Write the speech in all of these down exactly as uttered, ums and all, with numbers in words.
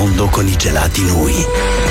mondo con i gelati Nui.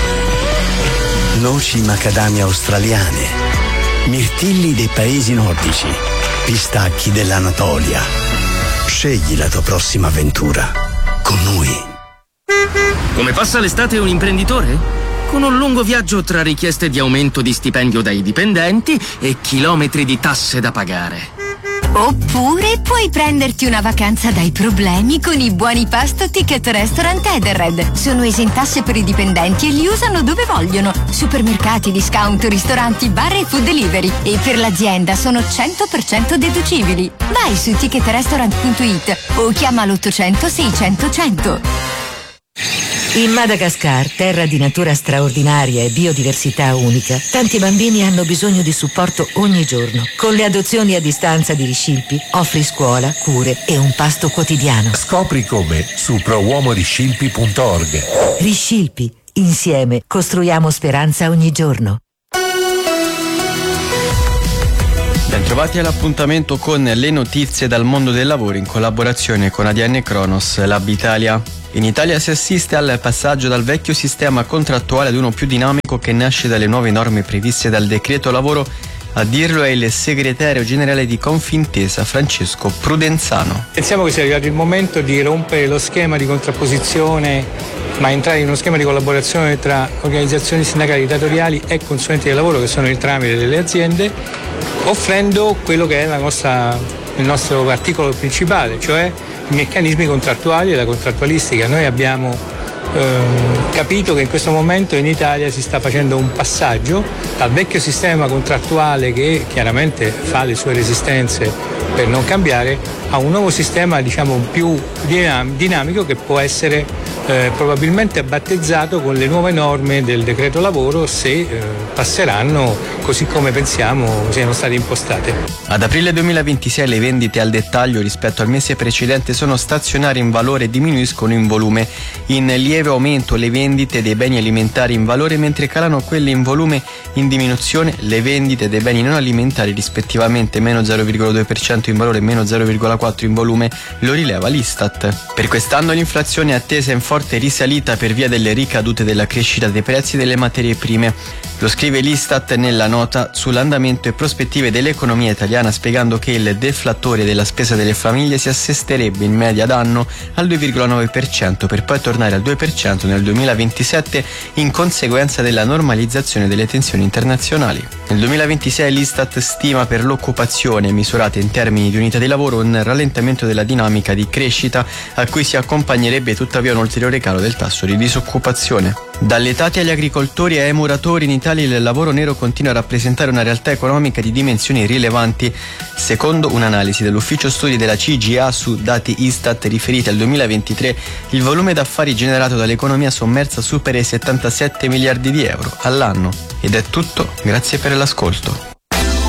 Noci macadamia australiane, mirtilli dei paesi nordici, pistacchi dell'Anatolia. Scegli la tua prossima avventura con Nui. Come passa l'estate un imprenditore? Con un lungo viaggio tra richieste di aumento di stipendio dai dipendenti e chilometri di tasse da pagare. Oppure puoi prenderti una vacanza dai problemi con i buoni pasto Ticket Restaurant Edenred. Sono esentasse per i dipendenti e li usano dove vogliono. Supermercati, discount, ristoranti, bar e food delivery. E per l'azienda sono cento per cento deducibili. Vai su ticket restaurant punto it o chiama l'ottocento seicento cento. In Madagascar, terra di natura straordinaria e biodiversità unica, tanti bambini hanno bisogno di supporto ogni giorno. Con le adozioni a distanza di Riscilpi offri scuola, cure e un pasto quotidiano. Scopri come su pro uomo riscilpi punto org. Riscilpi, insieme costruiamo speranza ogni giorno. Bentrovati all'appuntamento con le notizie dal mondo del lavoro in collaborazione con A D N Kronos Lab Italia. In Italia si assiste al passaggio dal vecchio sistema contrattuale ad uno più dinamico che nasce dalle nuove norme previste dal decreto lavoro. A dirlo è il segretario generale di Confintesa, Francesco Prudenzano. Pensiamo che sia arrivato il momento di rompere lo schema di contrapposizione, ma entrare in uno schema di collaborazione tra organizzazioni sindacali datoriali e consulenti del lavoro, che sono il tramite delle aziende, offrendo quello che è la nostra, il nostro articolo principale, cioè i meccanismi contrattuali e la contrattualistica. Noi abbiamo ehm, capito che in questo momento in Italia si sta facendo un passaggio dal vecchio sistema contrattuale, che chiaramente fa le sue resistenze per non cambiare, a un nuovo sistema, diciamo, più dinam- dinamico che può essere eh, probabilmente battezzato con le nuove norme del decreto lavoro, se eh, passeranno così come pensiamo siano state impostate. Ad aprile duemilaventisei le vendite al dettaglio rispetto al mese precedente sono stazionarie in valore e diminuiscono in volume. In lieve aumento le vendite dei beni alimentari in valore, mentre calano quelle in volume. In diminuzione le vendite dei beni non alimentari, rispettivamente meno zero virgola due per cento in valore e meno zero virgola quattro per cento in volume, lo rileva l'Istat. Per quest'anno l'inflazione è attesa in forte risalita per via delle ricadute della crescita dei prezzi delle materie prime. Lo scrive l'Istat nella nota sull'andamento e prospettive dell'economia italiana, spiegando che il deflattore della spesa delle famiglie si assesterebbe in media d'anno al due virgola nove per cento per poi tornare al due per cento nel duemilaventisette in conseguenza della normalizzazione delle tensioni internazionali. Nel duemilaventisei l'Istat stima per l'occupazione misurata in termini di unità di lavoro un rallentamento della dinamica di crescita, a cui si accompagnerebbe tuttavia un ulteriore calo del tasso di disoccupazione. Dalle tati agli agricoltori e ai muratori, in Italia il lavoro nero continua a rappresentare una realtà economica di dimensioni rilevanti. Secondo un'analisi dell'ufficio studi della C G A su dati Istat riferiti al duemilaventitré, il volume d'affari generato dall'economia sommersa supera i settantasette miliardi di euro all'anno. Ed è tutto, grazie per l'ascolto.